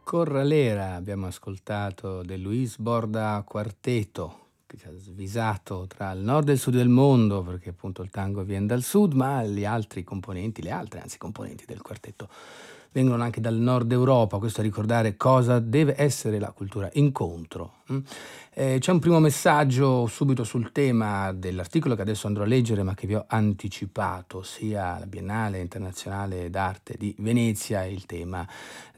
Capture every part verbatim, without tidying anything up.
Corralera abbiamo ascoltato del Luis Borda Quarteto, che ci ha svisato tra il nord e il sud del mondo, perché appunto il tango viene dal sud, ma gli altri componenti, le altre anzi componenti del quartetto vengono anche dal nord Europa. Questo a ricordare cosa deve essere la cultura incontro. mm? Eh, c'è un primo messaggio subito sul tema dell'articolo che adesso andrò a leggere, ma che vi ho anticipato, sia la Biennale Internazionale d'Arte di Venezia e il tema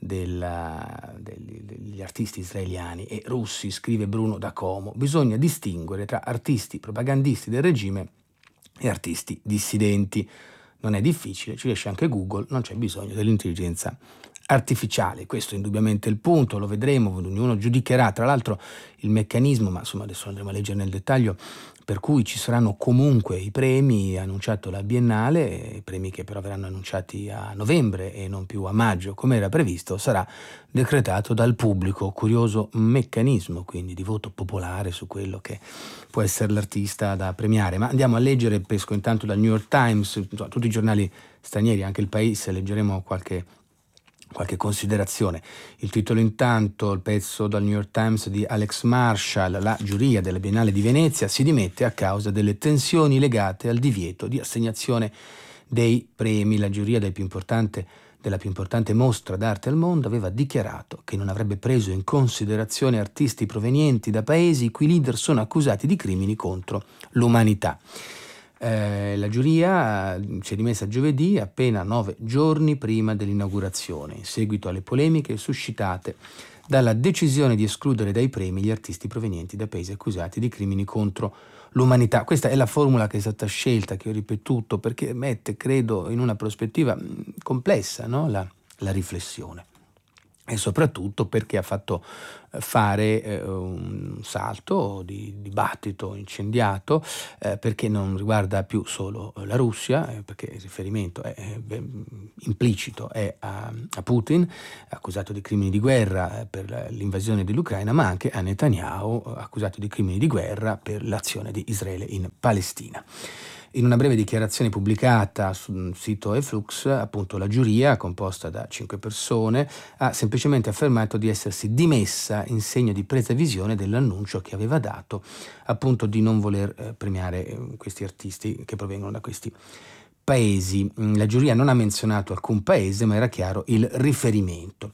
della- degli, degli artisti israeliani e russi. Scrive Bruno da Como: bisogna distinguere tra artisti propagandisti del regime e artisti dissidenti. Non è difficile, ci riesce anche Google, non c'è bisogno dell'intelligenza artificiale. Questo è indubbiamente il punto, lo vedremo, ognuno giudicherà. Tra l'altro il meccanismo, ma insomma adesso andremo a leggere nel dettaglio, per cui ci saranno comunque i premi, ha annunciato la Biennale, i premi che però verranno annunciati a novembre e non più a maggio come era previsto, sarà decretato dal pubblico. Curioso meccanismo quindi di voto popolare su quello che può essere l'artista da premiare. Ma andiamo a leggere, pesco intanto dal New York Times, insomma, tutti i giornali stranieri, anche il País, leggeremo qualche qualche considerazione. Il titolo intanto, il pezzo dal New York Times di Alex Marshall: la giuria della Biennale di Venezia si dimette a causa delle tensioni legate al divieto di assegnazione dei premi. La giuria del più importante della più importante mostra d'arte al mondo aveva dichiarato che non avrebbe preso in considerazione artisti provenienti da paesi i cui leader sono accusati di crimini contro l'umanità. Eh, la giuria eh, si è dimessa giovedì, appena nove giorni prima dell'inaugurazione, in seguito alle polemiche suscitate dalla decisione di escludere dai premi gli artisti provenienti da paesi accusati di crimini contro l'umanità. Questa è la formula che è stata scelta, che ho ripetuto, perché mette, credo, in una prospettiva mh, complessa, no? la, la riflessione. E soprattutto perché ha fatto fare eh, un salto di dibattito incendiato, eh, perché non riguarda più solo la Russia, eh, perché il riferimento è, è, è implicito è a, a Putin, accusato di crimini di guerra per l'invasione dell'Ucraina, ma anche a Netanyahu, accusato di crimini di guerra per l'azione di Israele in Palestina. In una breve dichiarazione pubblicata sul sito eFlux, appunto, la giuria, composta da cinque persone, ha semplicemente affermato di essersi dimessa in segno di presa visione dell'annuncio che aveva dato, appunto, di non voler eh, premiare eh, questi artisti che provengono da questi paesi. La giuria non ha menzionato alcun paese, ma era chiaro il riferimento.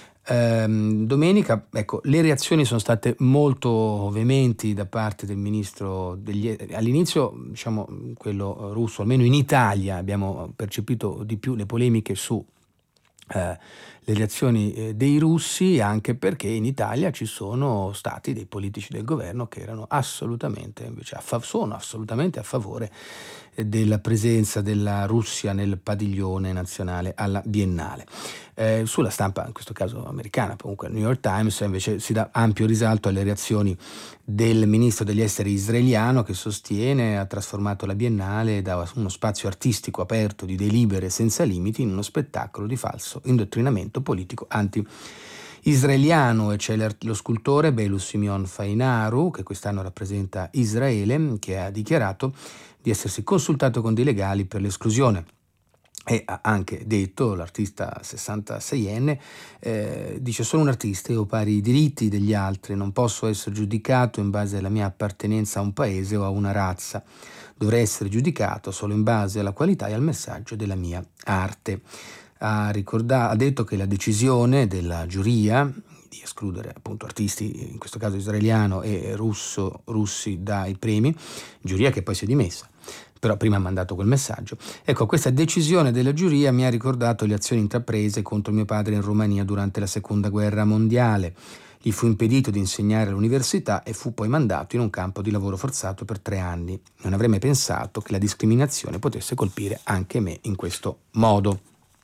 Ehm, domenica, ecco, le reazioni sono state molto veementi da parte del ministro degli esteri. All'inizio, diciamo, quello russo, almeno in Italia abbiamo percepito di più le polemiche su eh, le reazioni eh, dei russi, anche perché in Italia ci sono stati dei politici del governo che erano assolutamente, invece, a fa- sono assolutamente a favore eh, della presenza della Russia nel padiglione nazionale alla Biennale. Eh, sulla stampa, in questo caso americana, comunque il New York Times, invece si dà ampio risalto alle reazioni del ministro degli esteri israeliano, che sostiene ha trasformato la Biennale da uno spazio artistico aperto di delibere senza limiti in uno spettacolo di falso indottrinamento politico anti-israeliano. E c'è lo scultore Belu Simeon Fainaru, che quest'anno rappresenta Israele, che ha dichiarato di essersi consultato con dei legali per l'esclusione. E ha anche detto, l'artista sessantaseienne, eh, dice: sono un artista e ho pari diritti degli altri, non posso essere giudicato in base alla mia appartenenza a un paese o a una razza, dovrei essere giudicato solo in base alla qualità e al messaggio della mia arte. Ha, ricordato, ha detto che la decisione della giuria di escludere appunto artisti, in questo caso israeliano e russo, russi, dai premi, giuria che poi si è dimessa, però prima ha mandato quel messaggio. Ecco, questa decisione della giuria mi ha ricordato le azioni intraprese contro mio padre in Romania durante la seconda guerra mondiale. Gli fu impedito di insegnare all'università e fu poi mandato in un campo di lavoro forzato per tre anni. Non avrei mai pensato che la discriminazione potesse colpire anche me in questo modo.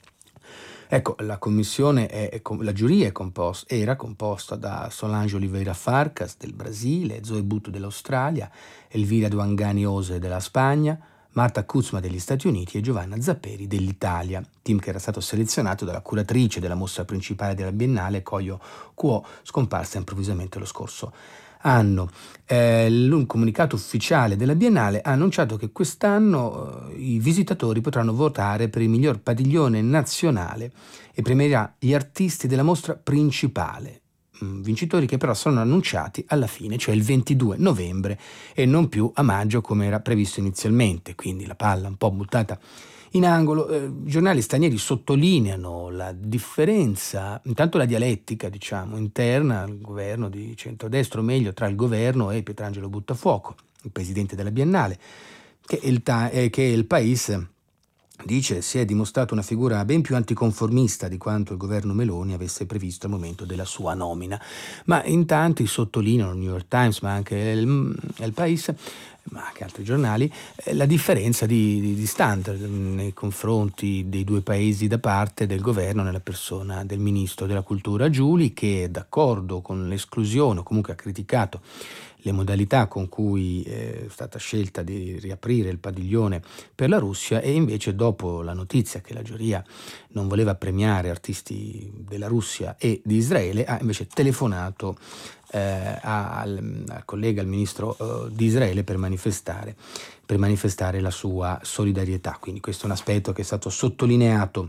Ecco, la commissione, è, la giuria è composta, era composta da Solange Oliveira Farcas del Brasile, Zoe Butto dell'Australia, Elvira Duangani Ose della Spagna, Marta Kuzma degli Stati Uniti e Giovanna Zapperi dell'Italia, team che era stato selezionato dalla curatrice della mostra principale della Biennale, Koyo Kuo, scomparsa improvvisamente lo scorso anno. Eh, un comunicato ufficiale della Biennale ha annunciato che quest'anno eh, i visitatori potranno votare per il miglior padiglione nazionale e premierà gli artisti della mostra principale. Mm, vincitori che però sono annunciati alla fine, cioè il ventidue novembre e non più a maggio come era previsto inizialmente, quindi la palla un po' buttata in angolo. Eh, I giornali stranieri sottolineano la differenza, intanto la dialettica, diciamo, interna al governo di centrodestra, o meglio tra il governo e Pietrangelo Buttafuoco, il presidente della Biennale, che il, ta- eh, che il Paese dice si è dimostrato una figura ben più anticonformista di quanto il governo Meloni avesse previsto al momento della sua nomina. Ma intanto sottolineano il New York Times, ma anche il, il Paese, ma anche altri giornali, eh, la differenza di, di, di standard nei confronti dei due paesi da parte del governo nella persona del ministro della cultura Giuli, che è d'accordo con l'esclusione o comunque ha criticato le modalità con cui è stata scelta di riaprire il padiglione per la Russia, e invece dopo la notizia che la giuria non voleva premiare artisti della Russia e di Israele ha invece telefonato eh, al, al collega, al ministro eh, di Israele per manifestare, per manifestare la sua solidarietà. Quindi questo è un aspetto che è stato sottolineato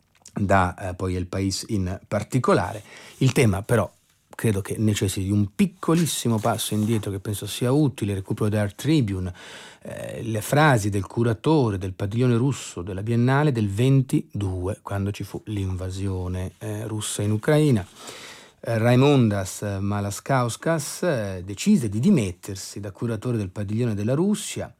da eh, poi il Paese in particolare. Il tema però credo che necessiti di un piccolissimo passo indietro che penso sia utile. Recupero da Art Tribune eh, le frasi del curatore del padiglione russo della Biennale del ventidue, quando ci fu l'invasione eh, russa in Ucraina. Eh, Raimondas Malaskauskas eh, decise di dimettersi da curatore del padiglione della Russia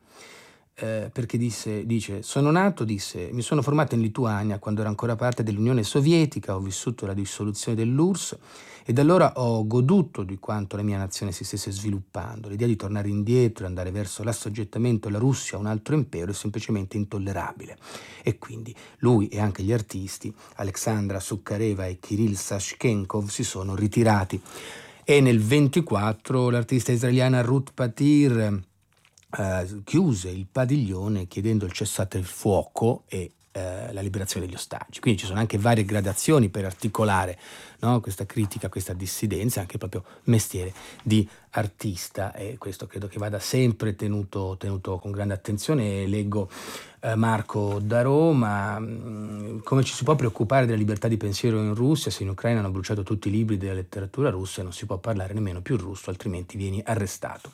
eh, perché disse, dice, sono nato, disse, mi sono formato in Lituania quando era ancora parte dell'Unione Sovietica, ho vissuto la dissoluzione dell'U R S S e da allora ho goduto di quanto la mia nazione si stesse sviluppando. L'idea di tornare indietro e andare verso l'assoggettamento alla Russia, a un altro impero, è semplicemente intollerabile. E quindi lui e anche gli artisti, Alexandra Sukhareva e Kirill Sashkenkov, si sono ritirati. E nel ventiquattro l'artista israeliana Ruth Patir eh, chiuse il padiglione chiedendo il cessate il fuoco e eh, la liberazione degli ostaggi. Quindi ci sono anche varie gradazioni per articolare, no, questa critica, questa dissidenza, anche proprio mestiere di artista, e questo credo che vada sempre tenuto, tenuto con grande attenzione. Leggo eh, Marco da Roma, mh, come ci si può preoccupare della libertà di pensiero in Russia se in Ucraina hanno bruciato tutti i libri della letteratura russa e non si può parlare nemmeno più russo, altrimenti vieni arrestato.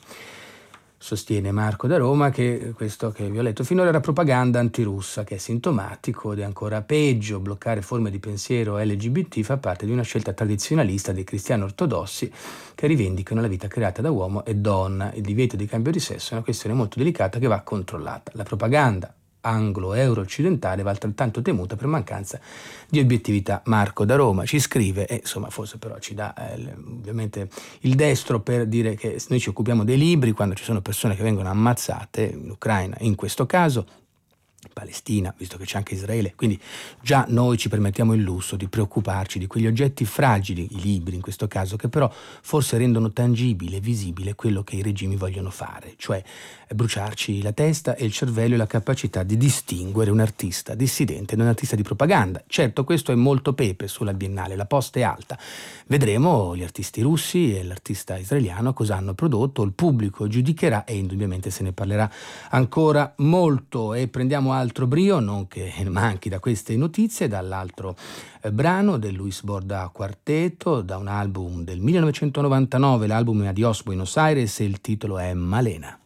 Sostiene Marco da Roma che questo che vi ho letto finora era propaganda antirussa, che è sintomatico ed è ancora peggio. Bloccare forme di pensiero L G B T fa parte di una scelta tradizionalista dei cristiani ortodossi che rivendicano la vita creata da uomo e donna. Il divieto di cambio di sesso è una questione molto delicata che va controllata. La propaganda anglo-euro-occidentale va altrettanto temuta per mancanza di obiettività. Marco da Roma ci scrive e insomma forse però ci dà eh, ovviamente il destro per dire che noi ci occupiamo dei libri quando ci sono persone che vengono ammazzate in Ucraina, in questo caso Palestina, visto che c'è anche Israele, quindi già noi ci permettiamo il lusso di preoccuparci di quegli oggetti fragili, i libri in questo caso, che però forse rendono tangibile, visibile quello che i regimi vogliono fare, cioè bruciarci la testa e il cervello e la capacità di distinguere un artista dissidente da un artista di propaganda. Certo, questo è molto pepe sulla Biennale, la posta è alta. Vedremo gli artisti russi e l'artista israeliano cosa hanno prodotto, il pubblico giudicherà e indubbiamente se ne parlerà ancora molto. E prendiamo altro brio, non che manchi da queste notizie, dall'altro eh, brano del Luis Borda Quarteto, da un album del millenovecentonovantanove, l'album è Adios Buenos Aires e il titolo è Malena.